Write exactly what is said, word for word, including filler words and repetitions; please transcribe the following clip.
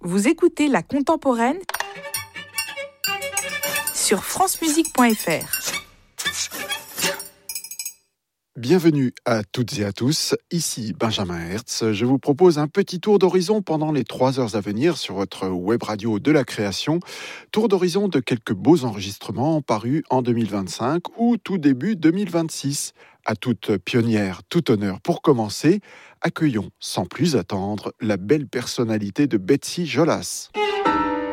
Vous écoutez La Contemporaine sur francemusique point f r. Bienvenue à toutes et à tous, ici Benjamin Hertz. Je vous propose un petit tour d'horizon pendant les trois heures à venir sur votre web radio de la création. Tour d'horizon de quelques beaux enregistrements parus en deux mille vingt-cinq ou tout début deux mille vingt-six. À toute pionnière, tout honneur pour commencer, accueillons sans plus attendre la belle personnalité de Betsy Jolas.